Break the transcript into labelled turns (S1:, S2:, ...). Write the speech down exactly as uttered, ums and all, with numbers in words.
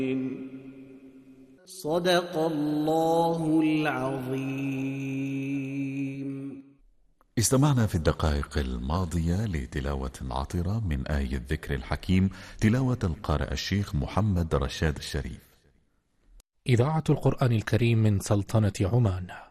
S1: صدق الله العظيم.
S2: استمعنا في الدقائق الماضية لتلاوة عطرة من آية الذكر الحكيم، تلاوة القارئ الشيخ محمد رشاد الشريف.
S3: إذاعة القرآن الكريم من سلطنة عمان.